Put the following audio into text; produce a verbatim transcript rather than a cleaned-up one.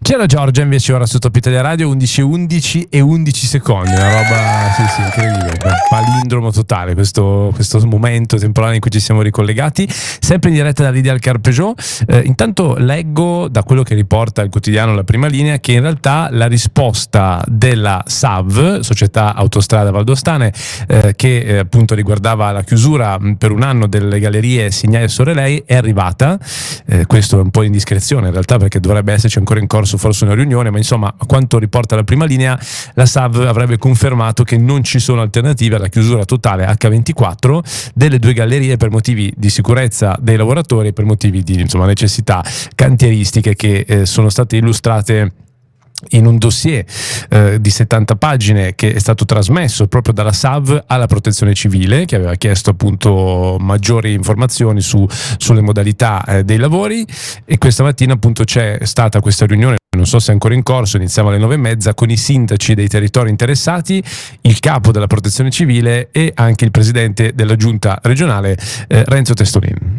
C'era Giorgia invece ora su Top Italia Radio, undici e undici e undici secondi, una roba sì, sì, incredibile, un palindromo totale questo, questo momento temporale in cui ci siamo ricollegati, sempre in diretta dall'Ideal Car Peugeot. Eh, intanto leggo da quello che riporta il quotidiano La Prima Linea che in realtà la risposta della S A V, Società Autostrada Valdostane, eh, che eh, appunto riguardava la chiusura mh, per un anno delle gallerie Signaia e Sorelei, è arrivata. Eh, questo è un po' indiscrezione in realtà, perché dovrebbe esserci ancora in corso forse una riunione, ma insomma, a quanto riporta La Prima Linea, la S A V avrebbe confermato che non ci sono alternative alla chiusura totale acca ventiquattro delle due gallerie per motivi di sicurezza dei lavoratori e per motivi di insomma necessità cantieristiche che eh, sono state illustrate in un dossier eh, di settanta pagine che è stato trasmesso proprio dalla S A V alla Protezione Civile, che aveva chiesto appunto maggiori informazioni su, sulle modalità eh, dei lavori, e questa mattina appunto c'è stata questa riunione, non so se è ancora in corso, iniziamo alle nove e mezza, con i sindaci dei territori interessati, il capo della Protezione Civile e anche il presidente della giunta regionale eh, Renzo Testolin.